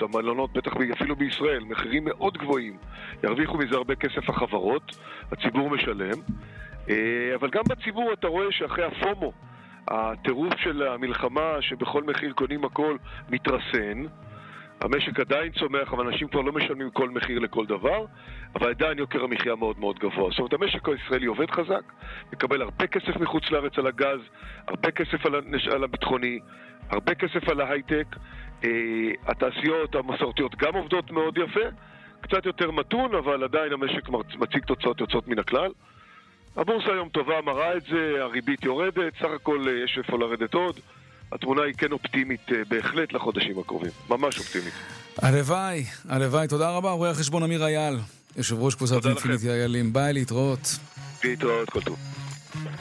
המלונות, בטח אפילו בישראל, מחירים מאוד גבוהים, ירוויחו מזה הרבה כסף החברות, הציבור משלם, אבל גם בציבור אתה רואה שאחרי הפומו, הטירוף של המלחמה שבכל מחיר קונים הכל מתרסן, המשק עדיין צומח, אבל אנשים כבר לא משלמים כל מחיר לכל דבר, אבל עדיין יוקר המחיה מאוד מאוד גבוה. זאת אומרת, המשק הישראלי עובד חזק, מקבל הרבה כסף מחוץ לארץ על הגז, הרבה כסף על הביטחוני, הרבה כסף על ההייטק, התעשיות המסורתיות גם עובדות מאוד יפה, קצת יותר מתון, אבל עדיין המשק מציג תוצאות יוצאות מן הכלל. הבורסה היום טובה, מראה את זה, הריבית יורדת, סך הכל יש איפה לרדת עוד. התמונה היא כן אופטימית בהחלט לחודשים הקרובים, ממש אופטימית. הלוואי, הלוואי, תודה רבה, רואה החשבון אמיר אייל, יושב ראש קבוצת אינפיניטי איילים, ביי, להתראות. להתראות, כל טוב.